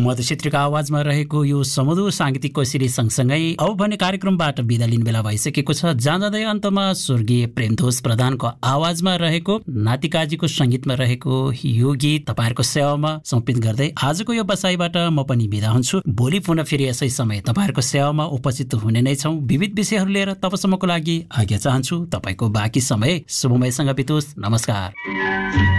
मधु छेत्रीको आवाजमा रहेको यो समधुर सांगीतिक कोसेली सँगसँगै अब भने कार्यक्रमबाट बिदा लिने बेला भइसकेको छ। जाँदै अन्तमा स्वर्गीय प्रेमधोज प्रधानको आवाजमा रहेको नातिकाजीको संगीतमा रहेको यो गीत तपाईहरुको सेवामा समर्पित गर्दै आजको यो बसाइबाट म पनि बिदा हुन्छु। भोलि पुनः फेरि यसै समय तपाईहरुको सेवामा उपस्थित हुने नै छौं। विविध विषयहरू लिएर तबसम्मको लागि आज्ञा चाहन्छु। तपाईको बाँकी समय शुभमयसँग बितोस्। नमस्कार।